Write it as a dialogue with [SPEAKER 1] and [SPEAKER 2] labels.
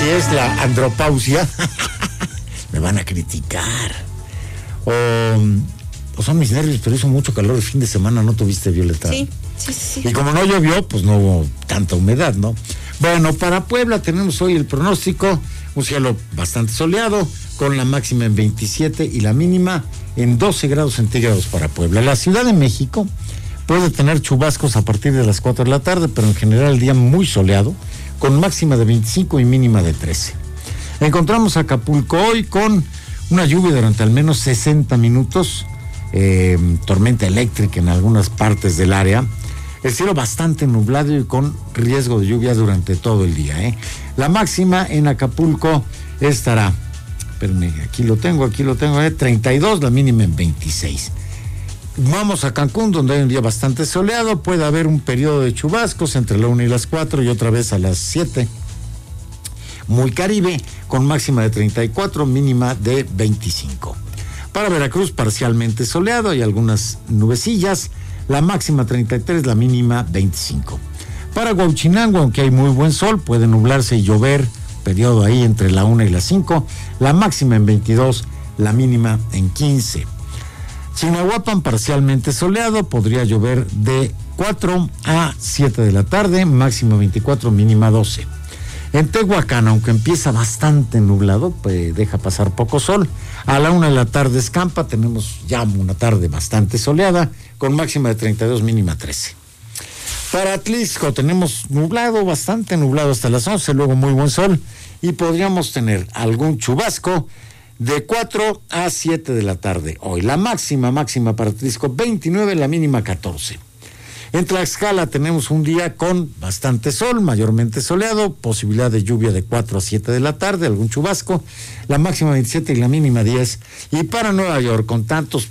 [SPEAKER 1] es la andropausia, me van a criticar. O son mis nervios, pero hizo mucho calor el fin de semana, ¿no tuviste, Violeta?
[SPEAKER 2] Sí.
[SPEAKER 1] Y como no llovió, pues no hubo tanta humedad, ¿no? Bueno, para Puebla tenemos hoy el pronóstico, un cielo bastante soleado, con la máxima en 27 y la mínima en 12 grados centígrados para Puebla. La Ciudad de México puede tener chubascos a partir de las 4 de la tarde, pero en general el día muy soleado, con máxima de 25 y mínima de 13. Encontramos a Acapulco hoy con una lluvia durante al menos 60 minutos, tormenta eléctrica en algunas partes del área, el cielo bastante nublado y con riesgo de lluvia durante todo el día. La máxima en Acapulco estará, espérenme, aquí lo tengo, 32, la mínima en 26. Vamos a Cancún, donde hay un día bastante soleado, puede haber un periodo de chubascos entre la 1 y las 4 y otra vez a las 7. Muy Caribe, con máxima de 34, mínima de 25. Para Veracruz, parcialmente soleado y algunas nubecillas, la máxima 33, la mínima 25. Para Huauchinango, aunque hay muy buen sol, puede nublarse y llover, periodo ahí entre la 1 y las 5, la máxima en 22, la mínima en 15. Chignahuapan, parcialmente soleado, podría llover de 4 a 7 de la tarde, máxima 24, mínima 12. En Tehuacán, aunque empieza bastante nublado, pues deja pasar poco sol. A la 1 de la tarde escampa, tenemos ya una tarde bastante soleada, con máxima de 32, mínima 13. Para Atlixco tenemos nublado, bastante nublado hasta las 11, luego muy buen sol, y podríamos tener algún chubasco de 4 a 7 de la tarde. Hoy la máxima para Atlixco 29, la mínima 14. En Tlaxcala tenemos un día con bastante sol, mayormente soleado, posibilidad de lluvia de 4 a 7 de la tarde, algún chubasco, la máxima 27 y la mínima 10. Y para Nueva York, con tantos